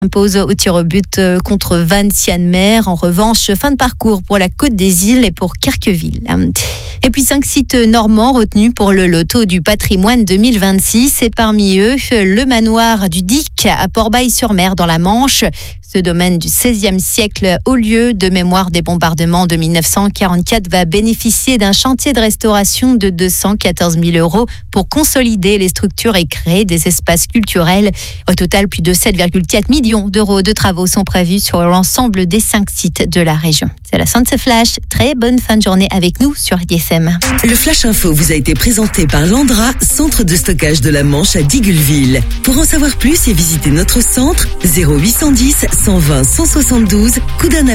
Impose au tir au but contre Vannes-Sienne-Mer. En revanche, fin de parcours pour la Côte des Îles et pour Carqueville. Et puis 5 sites normands retenus pour le loto du patrimoine 2026 et parmi eux, le manoir du Dic à Port-Bail-sur-Mer dans la Manche. Ce domaine du XVIe siècle, au lieu de mémoire des bombardements de 1944, va bénéficier d'un chantier de restauration de 214 000 € pour consolider les structures et créer des espaces culturels. Au total, plus de 7,4 millions d'euros de travaux sont prévus sur l'ensemble des 5 sites de la région. C'est la fin de ce flash. Très bonne fin de journée avec nous sur IDFM. Le Flash Info vous a été présenté par Landra, centre de stockage de la Manche à Digueulville. Pour en savoir plus et visiter notre centre, 0810 120 172, Coudances.